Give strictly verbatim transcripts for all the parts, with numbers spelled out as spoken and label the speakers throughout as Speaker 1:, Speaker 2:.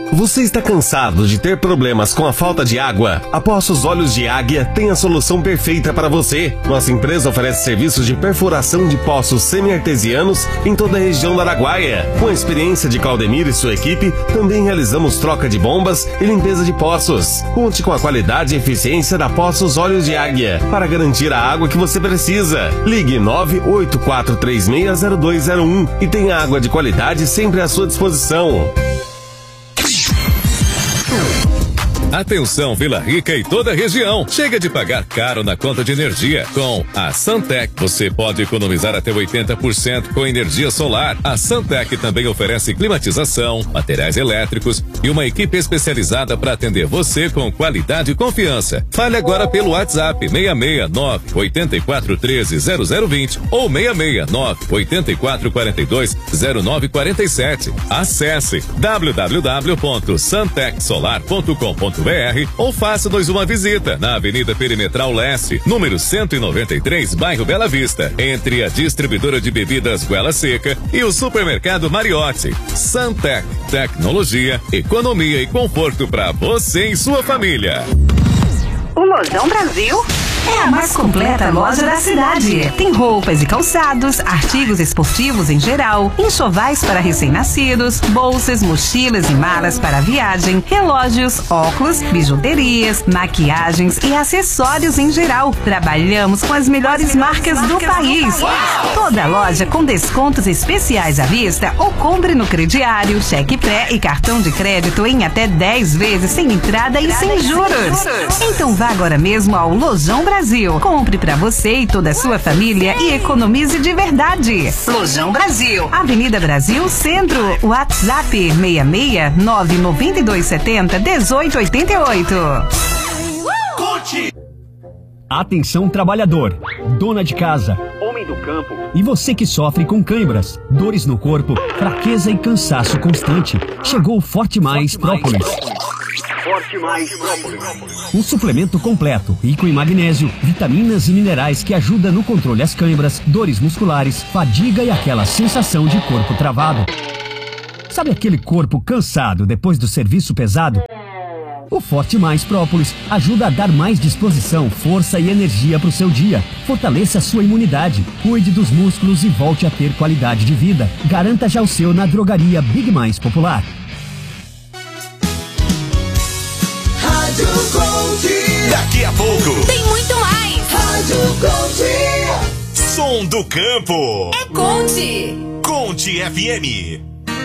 Speaker 1: Você está cansado de ter problemas com a falta de água? A Poços Olhos de Águia tem a solução perfeita para você. Nossa empresa oferece serviços de perfuração de poços semi-artesianos em toda a região do Araguaia. Com a experiência de Claudemir e sua equipe, também realizamos troca de bombas e limpeza de poços. Conte com a qualidade e eficiência da Poços Olhos de Águia para garantir a água que você precisa. Ligue nove oito quatro três seis zero dois zero um e tenha água de qualidade sempre à sua disposição.
Speaker 2: Atenção Vila Rica e toda a região. Chega de pagar caro na conta de energia. Com a Santec, você pode economizar até oitenta por cento com energia solar. A Santec também oferece climatização, materiais elétricos e uma equipe especializada para atender você com qualidade e confiança. Fale agora pelo WhatsApp seis seis nove oito quatro um três zero zero dois zero ou seis seis nove oito quatro quatro dois zero nove quatro sete. Acesse w w w ponto santec solar ponto com ponto b r ou faça-nos uma visita na Avenida Perimetral Leste, número cento e noventa e três, bairro Bela Vista, entre a distribuidora de bebidas Goela Seca e o supermercado Mariotti. Santec, tecnologia, economia e conforto para você e sua família.
Speaker 3: O Lojão Brasil é a mais completa loja da cidade. Tem roupas e calçados, artigos esportivos em geral, enxovais para recém-nascidos, bolsas, mochilas e malas para viagem, relógios, óculos, bijuterias, maquiagens e acessórios em geral. Trabalhamos com as melhores marcas do país. Toda loja com descontos especiais à vista ou compre no crediário, cheque pré e cartão de crédito em até dez vezes sem entrada e sem juros. Então vá agora mesmo ao Lojão Brasil. Brasil. Compre para você e toda a sua família e economize de verdade. Lojão Brasil, Avenida Brasil Centro. WhatsApp seis seis nove nove dois sete zero um oito oito oito.
Speaker 4: Atenção trabalhador, dona de casa, homem do campo e você que sofre com cãibras, dores no corpo, fraqueza e cansaço constante. Chegou o Forte Mais Própolis.
Speaker 5: Forte Mais Própolis.
Speaker 4: Um suplemento completo, rico em magnésio, vitaminas e minerais que ajuda no controle das cãibras, dores musculares, fadiga e aquela sensação de corpo travado. Sabe aquele corpo cansado depois do serviço pesado? O Forte Mais Própolis ajuda a dar mais disposição, força e energia para o seu dia. Fortaleça a sua imunidade, cuide dos músculos e volte a ter qualidade de vida. Garanta já o seu na drogaria Big Mais Popular.
Speaker 6: Rádio Gold.
Speaker 2: Daqui a pouco
Speaker 6: tem muito mais. Rádio Gold.
Speaker 2: Som do Campo.
Speaker 6: É Gold.
Speaker 2: Gold F M.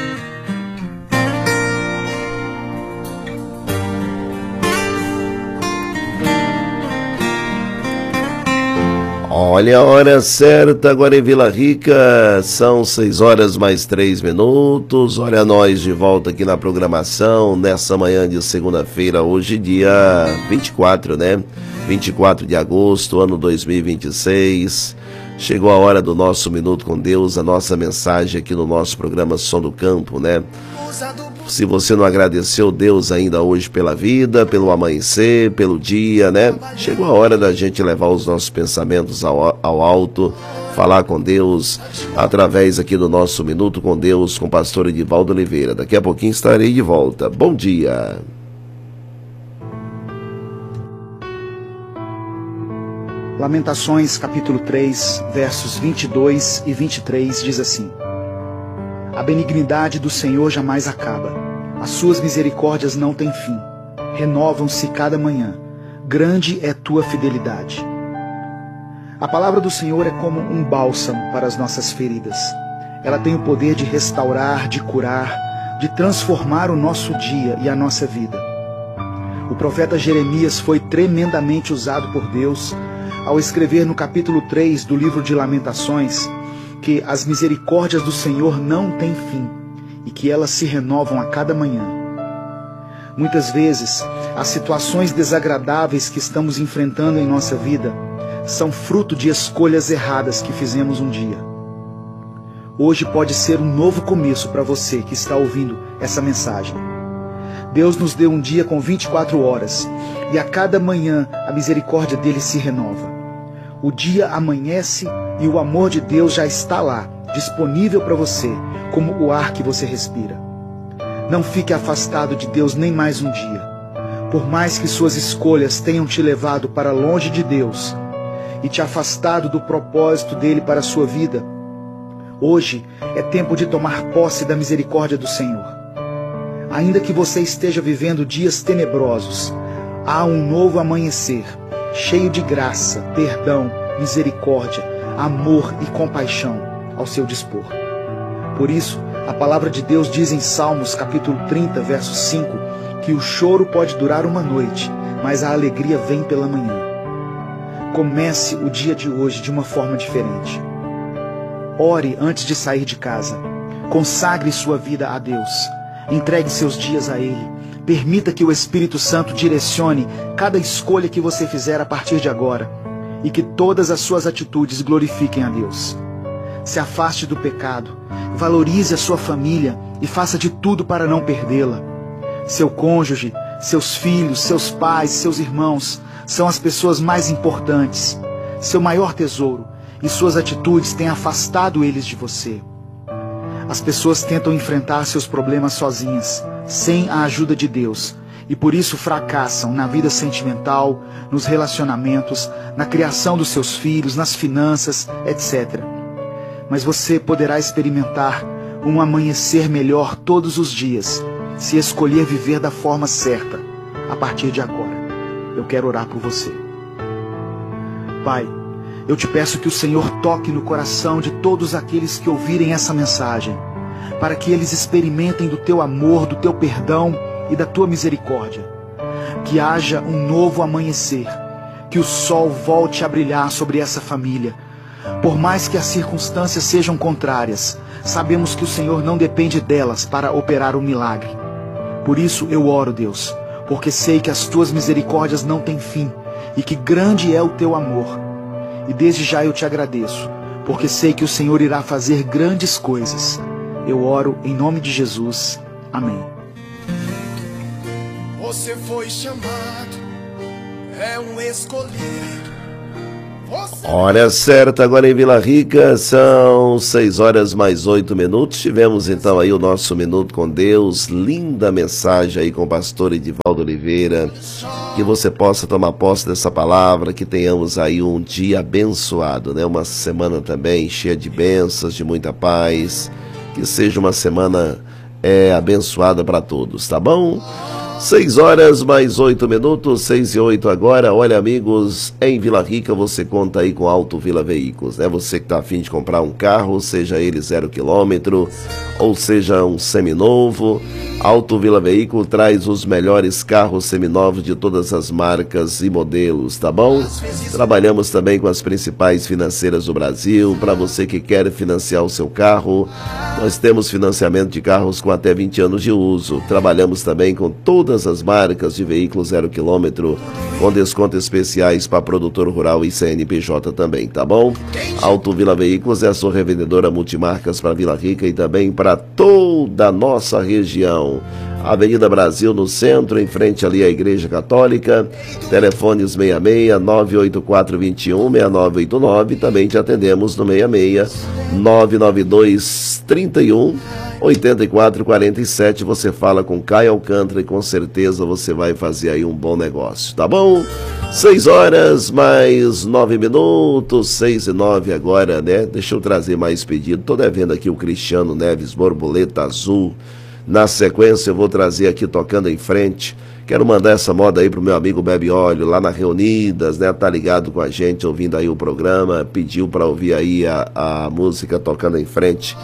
Speaker 7: Olha a hora certa, agora em Vila Rica, são seis horas mais três minutos. Olha nós de volta aqui na programação, nessa manhã de segunda-feira, hoje dia vinte e quatro, né? vinte e quatro de agosto, ano dois mil e vinte e seis. Chegou a hora do nosso Minuto com Deus, a nossa mensagem aqui no nosso programa Som do Campo, né? Se você não agradeceu Deus ainda hoje pela vida, pelo amanhecer, pelo dia, né? Chegou a hora da gente levar os nossos pensamentos ao, ao alto, falar com Deus, através aqui do nosso Minuto com Deus, com o pastor Edivaldo Oliveira. Daqui a pouquinho estarei de volta. Bom dia!
Speaker 8: Lamentações, capítulo três, versos vinte e dois e vinte e três, diz assim: A benignidade do Senhor jamais acaba, as suas misericórdias não têm fim, renovam-se cada manhã, grande é tua fidelidade. A palavra do Senhor é como um bálsamo para as nossas feridas. Ela tem o poder de restaurar, de curar, de transformar o nosso dia e a nossa vida. O profeta Jeremias foi tremendamente usado por Deus ao escrever no capítulo três do livro de Lamentações que as misericórdias do Senhor não têm fim e que elas se renovam a cada manhã. Muitas vezes, as situações desagradáveis que estamos enfrentando em nossa vida são fruto de escolhas erradas que fizemos um dia. Hoje pode ser um novo começo para você que está ouvindo essa mensagem. Deus nos deu um dia com vinte e quatro horas e a cada manhã a misericórdia dele se renova. O dia amanhece e o amor de Deus já está lá, disponível para você, como o ar que você respira. Não fique afastado de Deus nem mais um dia. Por mais que suas escolhas tenham te levado para longe de Deus e te afastado do propósito dele para a sua vida, hoje é tempo de tomar posse da misericórdia do Senhor. Ainda que você esteja vivendo dias tenebrosos, há um novo amanhecer, cheio de graça, perdão, misericórdia, amor e compaixão ao seu dispor. Por isso, a palavra de Deus diz em Salmos capítulo trinta, verso cinco, que o choro pode durar uma noite, mas a alegria vem pela manhã. Comece o dia de hoje de uma forma diferente. Ore antes de sair de casa. Consagre sua vida a Deus. Entregue seus dias a Ele. Permita que o Espírito Santo direcione cada escolha que você fizer a partir de agora e que todas as suas atitudes glorifiquem a Deus. Se afaste do pecado, valorize a sua família e faça de tudo para não perdê-la. Seu cônjuge, seus filhos, seus pais, seus irmãos são as pessoas mais importantes, seu maior tesouro, e suas atitudes têm afastado eles de você. As pessoas tentam enfrentar seus problemas sozinhas, sem a ajuda de Deus, e por isso fracassam na vida sentimental, nos relacionamentos, na criação dos seus filhos, nas finanças, etcétera. Mas você poderá experimentar um amanhecer melhor todos os dias, se escolher viver da forma certa, a partir de agora. Eu quero orar por você. Pai, eu te peço que o Senhor toque no coração de todos aqueles que ouvirem essa mensagem, para que eles experimentem do teu amor, do teu perdão e da tua misericórdia. Que haja um novo amanhecer, que o sol volte a brilhar sobre essa família. Por mais que as circunstâncias sejam contrárias, sabemos que o Senhor não depende delas para operar o milagre. Por isso eu oro, Deus, porque sei que as tuas misericórdias não têm fim e que grande é o teu amor. E desde já eu te agradeço, porque sei que o Senhor irá fazer grandes coisas. Eu oro em nome de Jesus. Amém.
Speaker 6: Você foi chamado, é um escolhido.
Speaker 7: Hora certa agora em Vila Rica, são seis horas mais oito minutos. Tivemos então aí o nosso Minuto com Deus, linda mensagem aí com o pastor Edivaldo Oliveira. Que você possa tomar posse dessa palavra, que tenhamos aí um dia abençoado, né? Uma semana também cheia de bênçãos, de muita paz. Que seja uma semana é, abençoada para todos, tá bom? seis horas mais oito minutos, seis e oito agora. Olha, amigos, em Vila Rica você conta aí com Auto Vila Veículos, né? Você que está a fim de comprar um carro, seja ele zero quilômetro ou seja um seminovo, Auto Vila Veículo traz os melhores carros seminovos de todas as marcas e modelos, tá bom? Trabalhamos também com as principais financeiras do Brasil. Para você que quer financiar o seu carro, nós temos financiamento de carros com até vinte anos de uso. Trabalhamos também com todas as marcas de veículos zero quilômetro, com descontos especiais para produtor rural e C N P J também, tá bom? Auto Vila Veículos é a sua revendedora multimarcas para Vila Rica e também para toda a nossa região. Avenida Brasil, no centro, em frente ali à Igreja Católica. Telefones seis seis, nove oito quatro, dois um, seis nove oito nove. Também te atendemos no seis seis, nove nove dois, trinta e um, oitenta e quatro, quarenta e sete. Você fala com Caio Alcântara e com certeza você vai fazer aí um bom negócio, tá bom? seis horas mais nove minutos, seis e nove agora, né? Deixa eu trazer mais pedido. Tô devendo aqui o Cristiano Neves, Borboleta Azul. Na sequência eu vou trazer aqui Tocando em Frente. Quero mandar essa moda aí pro meu amigo Bebe Óleo, lá na Reunidas, né? Tá ligado com a gente, ouvindo aí o programa. Pediu para ouvir aí a, a música Tocando em Frente.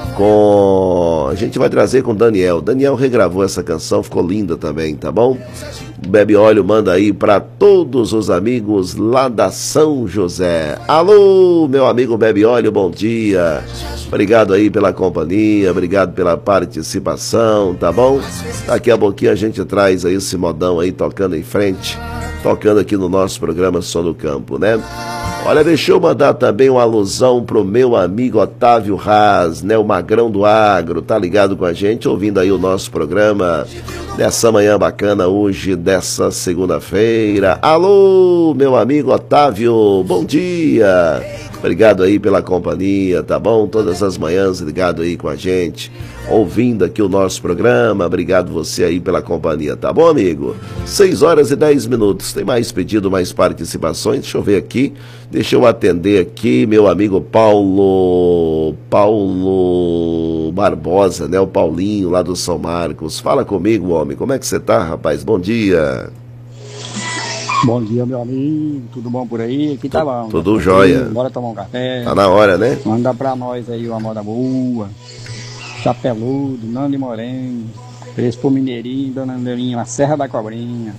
Speaker 7: Com... A gente vai trazer com Daniel. Daniel regravou essa canção, ficou linda também, tá bom? Bebe Óleo manda aí para todos os amigos lá da São José. Alô, meu amigo Bebe Óleo, bom dia. Obrigado aí pela companhia, obrigado pela participação, tá bom? Daqui a pouquinho a gente traz aí esse modão aí Tocando em Frente, tocando aqui no nosso programa Som do Campo, né? Olha, deixa eu mandar também uma alusão pro meu amigo Otávio Haas, né? O Magrão do Agro, tá ligado com a gente, ouvindo aí o nosso programa nessa manhã bacana hoje, dessa segunda-feira. Alô, meu amigo Otávio, bom dia. Obrigado aí pela companhia, tá bom? Todas as manhãs ligado aí com a gente, ouvindo aqui o nosso programa. Obrigado você aí pela companhia, tá bom, amigo? seis horas e dez minutos. Tem mais pedido, mais participações? Deixa eu ver aqui. Deixa eu atender aqui meu amigo Paulo... Paulo Barbosa, né? O Paulinho lá do São Marcos. Fala comigo, homem. Como é que você tá, rapaz? Bom dia.
Speaker 9: Bom dia, meu amigo, tudo bom por aí? Aqui tá bom.
Speaker 7: Tudo jóia.
Speaker 9: Bora tomar um café.
Speaker 7: Tá na hora, né?
Speaker 9: Manda pra nós aí uma moda boa. Chapeludo, Nando Moreno, Crespo Mineirinho, Dona Andeirinha, na Serra da Cobrinha.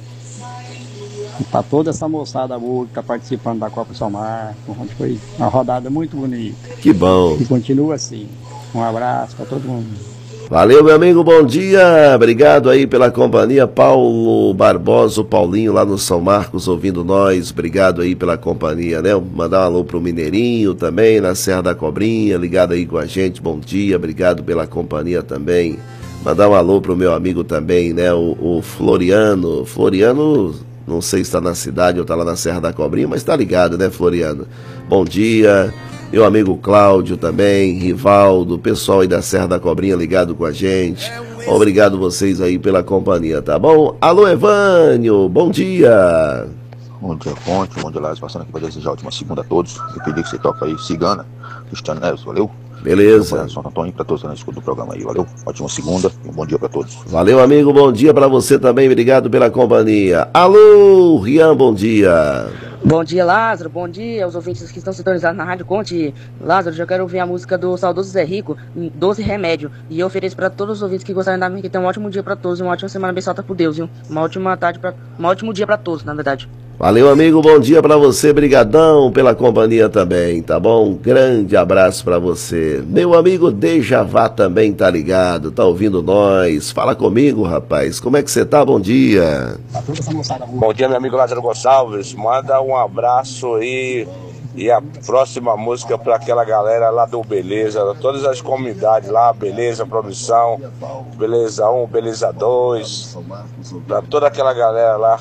Speaker 9: E pra toda essa moçada boa que tá participando da Copa São Marcos, onde foi uma rodada muito bonita.
Speaker 7: Que bom.
Speaker 9: E continua assim. Um abraço pra todo mundo.
Speaker 7: Valeu, meu amigo, bom dia, obrigado aí pela companhia, Paulo Barbosa, o Paulinho lá no São Marcos ouvindo nós, obrigado aí pela companhia, né, mandar um alô pro Mineirinho também, na Serra da Cobrinha, ligado aí com a gente, bom dia, obrigado pela companhia também, mandar um alô pro meu amigo também, né, o, o Floriano, Floriano, não sei se está na cidade ou está lá na Serra da Cobrinha, mas tá ligado, né, Floriano, bom dia. Meu amigo Cláudio também, Rivaldo, pessoal aí da Serra da Cobrinha ligado com a gente. Obrigado vocês aí pela companhia, tá bom? Alô, Evânio, bom dia.
Speaker 10: Bom dia, Ponte, bom dia, Lázaro, passando aqui para desejar a última segunda a todos. Eu pedi que você toque aí, Cigana, Cristiano Neves, valeu?
Speaker 7: Beleza.
Speaker 10: São Antônio para todos na escuta do programa aí, valeu? Ótima segunda e um bom dia para todos.
Speaker 7: Valeu, amigo, bom dia para você também, obrigado pela companhia. Alô, Rian, bom dia.
Speaker 11: Bom dia, Lázaro, bom dia aos ouvintes que estão sintonizados na Rádio Conte. Lázaro, já quero ouvir a música do saudoso Zé Rico, Doce Remédio. E eu ofereço para todos os ouvintes que gostarem da minha, que tenham um ótimo dia para todos e uma ótima semana abençoada por Deus, viu? Uma ótima tarde, pra, um ótimo dia para todos, na verdade.
Speaker 7: Valeu, amigo, bom dia pra você, brigadão pela companhia também, tá bom? Um grande abraço pra você. Meu amigo Dejavá também tá ligado, tá ouvindo nós. Fala comigo, rapaz, como é que você tá? Bom dia.
Speaker 12: Bom dia, meu amigo Lázaro Gonçalves, manda um abraço aí. E a próxima música para aquela galera lá do Beleza, todas as comunidades lá, Beleza, Promissão, Beleza um, Beleza dois, para toda aquela galera lá,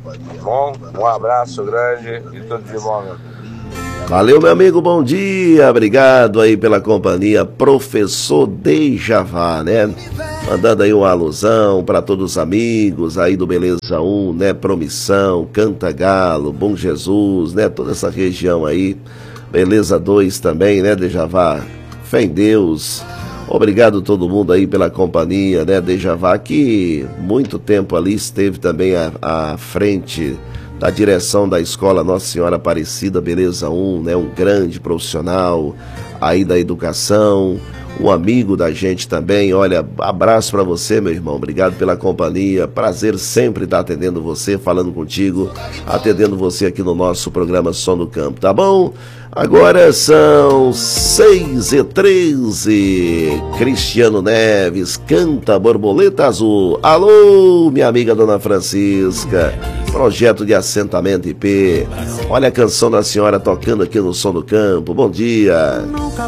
Speaker 12: bom? Um abraço grande e tudo de bom, meu amigo.
Speaker 7: Valeu, meu amigo, bom dia, obrigado aí pela companhia, professor Dejavá, né? Mandando aí uma alusão para todos os amigos aí do Beleza um, né? Promissão, Cantagalo, Bom Jesus, né? Toda essa região aí, Beleza dois também, né, Dejavá? Fé em Deus. Obrigado a todo mundo aí pela companhia, né, Dejavá, que muito tempo ali esteve também à, à frente da direção da escola Nossa Senhora Aparecida, Beleza um, né, um grande profissional aí da educação, um amigo da gente também. Olha, abraço para você, meu irmão, obrigado pela companhia, prazer sempre estar atendendo você, falando contigo, atendendo você aqui no nosso programa Som do Campo, tá bom? Agora são seis e treze, Cristiano Neves canta Borboleta Azul. Alô, minha amiga Dona Francisca, projeto de assentamento I P. Olha a canção da senhora tocando aqui no Som do Campo, bom dia.
Speaker 13: Nunca